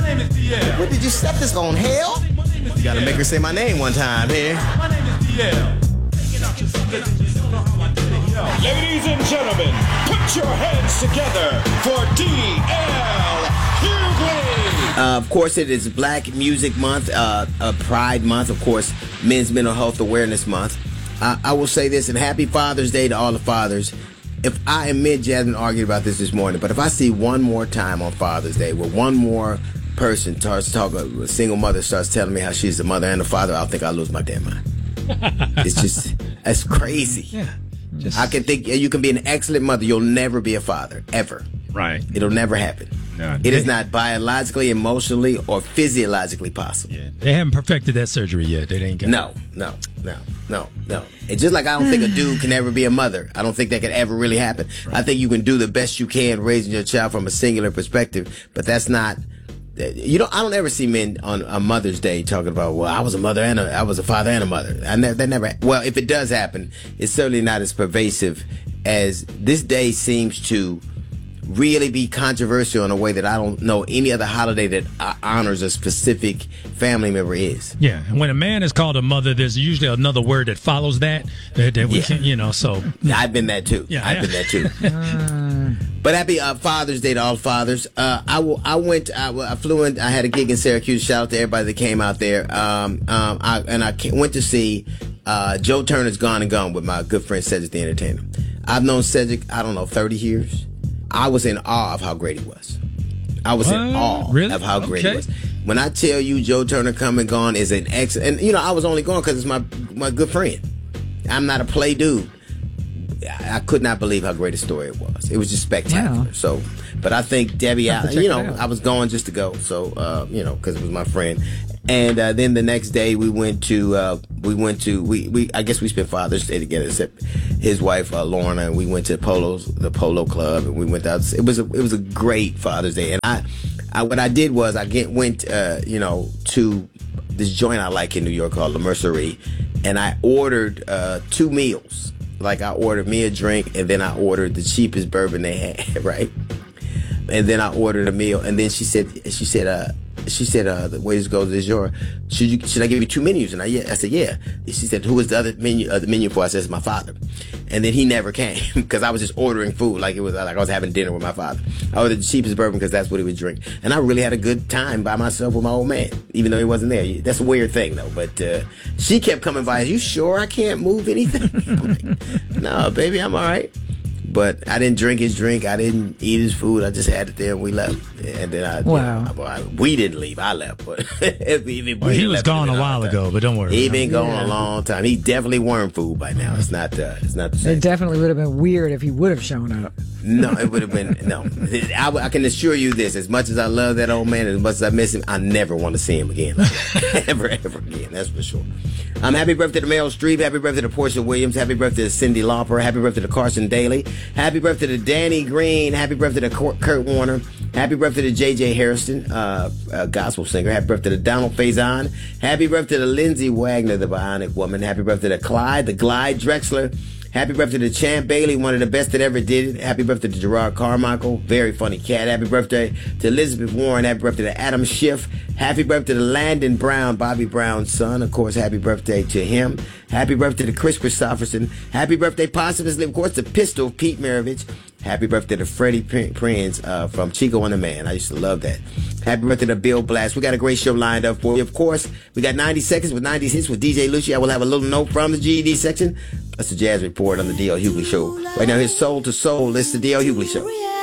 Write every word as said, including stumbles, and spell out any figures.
name is D L. What did you set this on, hell? You gotta make her say my name one time here. My name is D L. Ladies and gentlemen, put your hands together for D L Hughley. Uh, of course, it is Black Music Month, uh, uh, Pride Month, of course, Men's Mental Health Awareness Month. Uh, I will say this, and happy Father's Day to all the fathers. If I and Mid Jasmine argued about this this morning, but if I see one more time on Father's Day where one more person starts talking, a single mother starts telling me how she's the mother and the father, I'll think I'll lose my damn mind. It's just, that's crazy. Yeah. Just... I can think you can be an excellent mother. You'll never be a father, ever. Right. It'll never happen. No, it is not biologically, emotionally, or physiologically possible. Yeah. They haven't perfected that surgery yet. They ain't got No, no, no, no, no. It's just like I don't think a dude can ever be a mother. I don't think that could ever really happen. Right. I think you can do the best you can raising your child from a singular perspective, but that's not. You know, I don't ever see men on, on Mother's Day talking about, well, I was a mother and a, I was a father and a mother. I never, that never. Well, if it does happen, it's certainly not as pervasive as this day seems to really be controversial in a way that I don't know any other holiday that honors a specific family member is. Yeah, and when a man is called a mother, there's usually another word that follows that that, that we yeah. can, you know. So I've been that too. Yeah, I've yeah. been that too. But happy uh, Father's Day to all fathers. Uh, I, w- I went, I, w- I flew in, I had a gig in Syracuse. Shout out to everybody that came out there. Um, um, I, and I came, went to see uh, Joe Turner's Gone and Gone with my good friend Cedric the Entertainer. I've known Cedric, I don't know, thirty years. I was in awe of how great he was. I was what? in awe really? of how great okay. he was. When I tell you Joe Turner Come and Gone is an excellent, and you know, I was only going because it's my, my good friend. I'm not a play dude. I could not believe how great a story it was. It was just spectacular. Wow. So, but I think Debbie, I, you know, out. I was going just to go. So, uh, you know, because it was my friend. And uh, then the next day we went to, uh, we went to, we, we, I guess we spent Father's Day together, except his wife uh, Lorna, and we went to Polo's, the Polo Club, and we went out. It was a, it was a great Father's Day. And I, I what I did was I get, went, uh, you know, to this joint I like in New York called La Mercerie, and I ordered uh, two meals. Like I ordered me a drink, and then I ordered the cheapest bourbon they had, right? And then I ordered a meal, and then she said, she said, uh, she said, uh, the waiters goes, is your, should you, should I give you two menus? And I, yeah, I said, yeah. And she said, who was the other menu, uh, the menu for? I said, it's my father. And then he never came because I was just ordering food like it was like I was having dinner with my father. I ordered the cheapest bourbon because that's what he would drink. And I really had a good time by myself with my old man, even though he wasn't there. That's a weird thing though. But uh, she kept coming by. Are you sure I can't move anything? I'm like, no, baby, I'm all right. But I didn't drink his drink. I didn't eat his food. I just had it there and we left. And then I, wow. you know, I, we didn't leave. I left. But we, well, he was gone a while ago, but don't worry. He been gone yeah. a long time. He definitely worm food by now. It's not. Uh, it's not the same. It definitely would have been weird if he would have shown up. No, it would have been no. I, I can assure you this: as much as I love that old man, as much as I miss him, I never want to see him again, like that. ever, ever again. That's for sure. Um, happy birthday to Meryl Streep. Happy birthday to Portia Williams. Happy birthday to Cyndi Lauper. Happy birthday to Carson Daly. Happy birthday to Danny Green. Happy birthday to Kurt Warner. Happy birthday to J J Harrison, uh, a gospel singer. Happy birthday to Donald Faison. Happy birthday to Lindsay Wagner, the Bionic Woman. Happy birthday to Clyde, the Glide Drexler. Happy birthday to Champ Bailey, one of the best that ever did it. Happy birthday to Gerard Carmichael, very funny cat. Happy birthday to Elizabeth Warren. Happy birthday to Adam Schiff. Happy birthday to Landon Brown, Bobby Brown's son. Of course, happy birthday to him. Happy birthday to Chris Christopherson. Happy birthday, possibly, of course, to Pistol, Pete Maravich. Happy birthday to Freddie Prinze uh, from Chico and the Man. I used to love that. Happy birthday to Bill Blast. We got a great show lined up for you. Of course, we got ninety seconds with ninety hits with D J Lucci. I will have a little note from the G E D section. That's the Jazz Report on the D L Hughley Show. Right now, here's Soul to Soul. It's the D L Hughley Show.